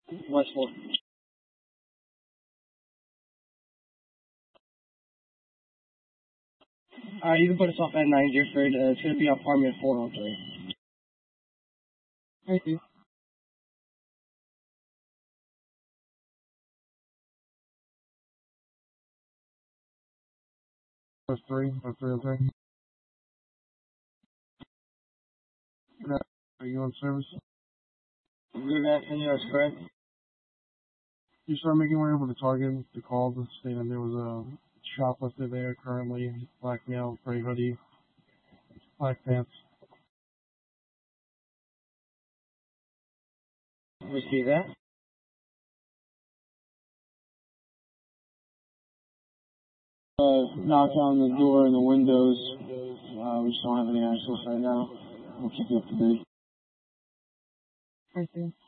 West 4. You can put us off at 9 Gifford. It's going to be apartment 403. Thank you. That's 303. Are you on service? Good afternoon, that's correct. You start making your way over to Target. The calls stating there was a shoplifter there currently. Black male, gray hoodie, black pants. Receive that. Knock on the door and the windows. We just don't have any access right now. We'll keep you up to date. Thank you.